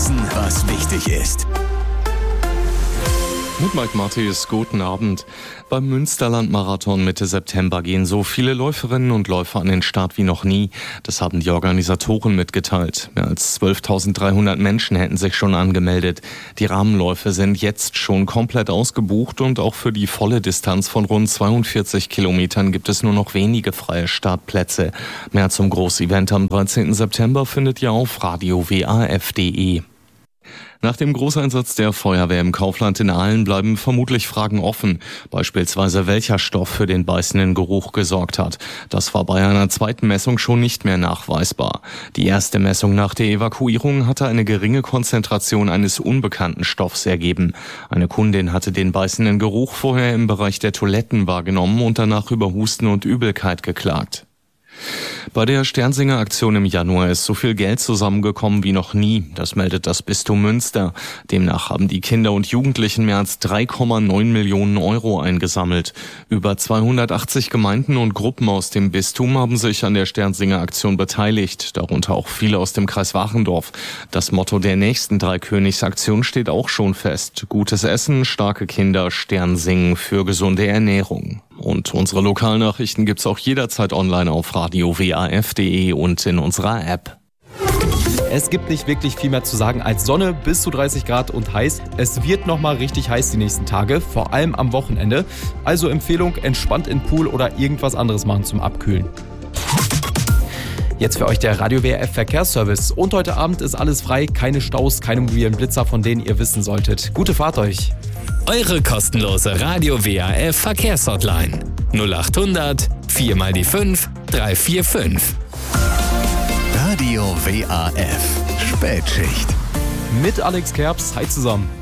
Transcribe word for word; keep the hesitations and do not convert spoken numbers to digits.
Wissen, was wichtig ist. Mit Mike Matthäus, guten Abend. Beim Münsterland-Marathon Mitte September gehen so viele Läuferinnen und Läufer an den Start wie noch nie. Das haben die Organisatoren mitgeteilt. Mehr als zwölftausenddreihundert Menschen hätten sich schon angemeldet. Die Rahmenläufe sind jetzt schon komplett ausgebucht und auch für die volle Distanz von rund zweiundvierzig Kilometern gibt es nur noch wenige freie Startplätze. Mehr zum Großevent am dreizehnten September findet ihr auf radio w a f punkt d e. Nach dem Großeinsatz der Feuerwehr im Kaufland in Aalen bleiben vermutlich Fragen offen. Beispielsweise welcher Stoff für den beißenden Geruch gesorgt hat. Das war bei einer zweiten Messung schon nicht mehr nachweisbar. Die erste Messung nach der Evakuierung hatte eine geringe Konzentration eines unbekannten Stoffs ergeben. Eine Kundin hatte den beißenden Geruch vorher im Bereich der Toiletten wahrgenommen und danach über Husten und Übelkeit geklagt. Bei der Sternsinger-Aktion im Januar ist so viel Geld zusammengekommen wie noch nie. Das meldet das Bistum Münster. Demnach haben die Kinder und Jugendlichen mehr als drei Komma neun Millionen Euro eingesammelt. Über zweihundertachtzig Gemeinden und Gruppen aus dem Bistum haben sich an der Sternsinger-Aktion beteiligt, darunter auch viele aus dem Kreis Wachendorf. Das Motto der nächsten Dreikönigs-Aktion steht auch schon fest. Gutes Essen, starke Kinder, Sternsingen für gesunde Ernährung. Und unsere Lokalnachrichten gibt's auch jederzeit online auf radio w a f punkt d e und in unserer App. Es gibt nicht wirklich viel mehr zu sagen als Sonne, bis zu dreißig Grad und heiß. Es wird nochmal richtig heiß die nächsten Tage, vor allem am Wochenende. Also Empfehlung, entspannt in den Pool oder irgendwas anderes machen zum Abkühlen. Jetzt für euch der Radio W R F Verkehrsservice. Und heute Abend ist alles frei, keine Staus, keine mobilen Blitzer, von denen ihr wissen solltet. Gute Fahrt euch! Eure kostenlose Radio W A F Verkehrshotline null acht hundert vier mal die fünf drei vier fünf. Radio W A F Spätschicht Mit Alex Kerbs, hi zusammen.